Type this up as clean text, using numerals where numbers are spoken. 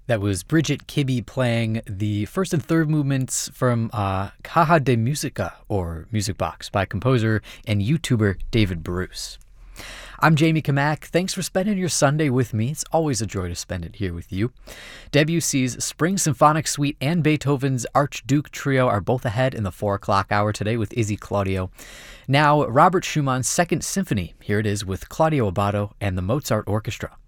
That was Bridget Kibbe playing the first and third movements from Caja de Musica, or Music Box, by composer and YouTuber David Bruce. I'm Jamie Kamak. Thanks for spending your Sunday with me. It's always a joy to spend it here with you. Debussy's Spring Symphonic Suite and Beethoven's Archduke Trio are both ahead in the 4 o'clock hour today with Izzy Claudio. Now, Robert Schumann's Second Symphony. Here it is with Claudio Abbado and the Mozart Orchestra.